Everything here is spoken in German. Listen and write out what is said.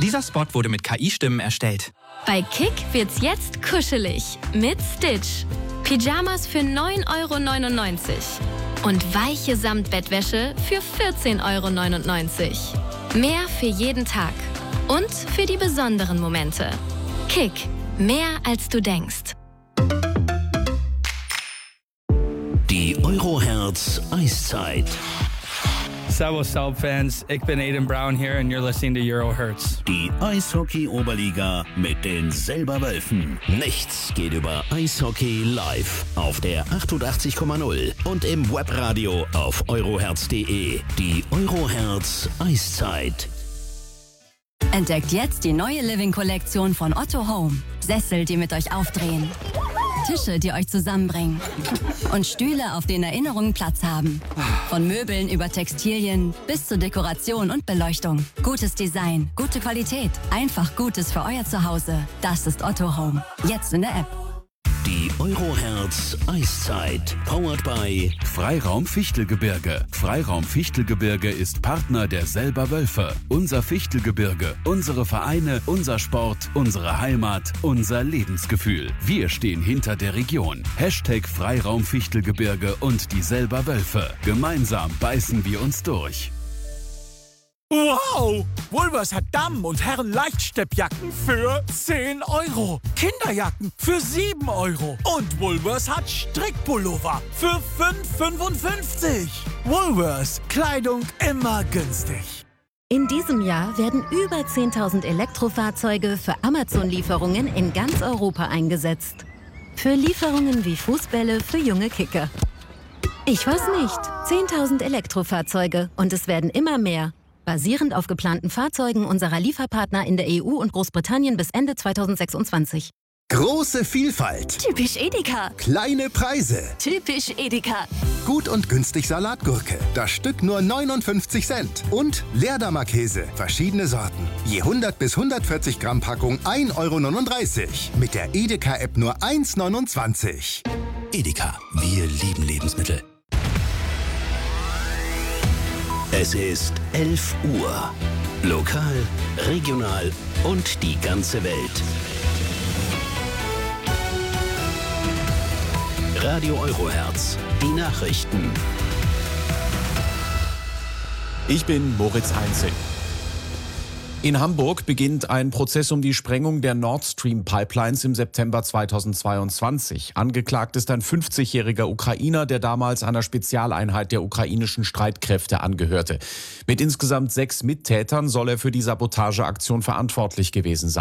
Dieser Spot wurde mit KI-Stimmen erstellt. Bei Kick wird's jetzt kuschelig mit Stitch. Pyjamas für 9,99 € und weiche Samtbettwäsche für 14,99 €. Mehr für jeden Tag und für die besonderen Momente. Kick, mehr als du denkst. Die Eurohertz Eiszeit. Servus Saub-Fans, ich bin Aiden Brown hier and you're listening to Eurohertz. Die Eishockey-Oberliga mit den Selberwölfen. Nichts geht über Eishockey live auf der 88,0 und im Webradio auf eurohertz.de. Die Eurohertz Eiszeit. Entdeckt jetzt die neue Living-Kollektion von Otto Home. Sessel, die mit euch aufdrehen. Tische, die euch zusammenbringen. Und Stühle, auf denen Erinnerungen Platz haben. Von Möbeln über Textilien bis zur Dekoration und Beleuchtung. Gutes Design, gute Qualität. Einfach Gutes für euer Zuhause. Das ist Otto Home. Jetzt in der App. Die Eurohertz Eiszeit. Powered by Freiraum Fichtelgebirge. Freiraum Fichtelgebirge ist Partner der Selberwölfe. Unser Fichtelgebirge, unsere Vereine, unser Sport, unsere Heimat, unser Lebensgefühl. Wir stehen hinter der Region. Hashtag Freiraum Fichtelgebirge und die Selberwölfe. Gemeinsam beißen wir uns durch. Wow! Woolworths hat Damen- und Herren-Leichtsteppjacken für 10 €. Kinderjacken für 7 € Und Woolworths hat Strickpullover für 5,55 €. Woolworths, Kleidung immer günstig. In diesem Jahr werden über 10.000 Elektrofahrzeuge für Amazon-Lieferungen in ganz Europa eingesetzt. Für Lieferungen wie Fußbälle für junge Kicker. Ich weiß nicht. 10.000 Elektrofahrzeuge und es werden immer mehr. Basierend auf geplanten Fahrzeugen unserer Lieferpartner in der EU und Großbritannien bis Ende 2026. Große Vielfalt. Typisch Edeka. Kleine Preise. Typisch Edeka. Gut und günstig Salatgurke. Das Stück nur 59 Cent. Und Leerdammer-Käse. Verschiedene Sorten. Je 100 bis 140 Gramm Packung 1,39 €. Mit der Edeka-App nur 1,29 €. Edeka. Wir lieben Lebensmittel. Es ist 11 Uhr. Lokal, regional und die ganze Welt. Radio Eurohertz. Die Nachrichten. Ich bin Moritz Heinzig. In Hamburg beginnt ein Prozess um die Sprengung der Nord Stream Pipelines im September 2022. Angeklagt ist ein 50-jähriger Ukrainer, der damals einer Spezialeinheit der ukrainischen Streitkräfte angehörte. Mit insgesamt 6 Mittätern soll er für die Sabotageaktion verantwortlich gewesen sein.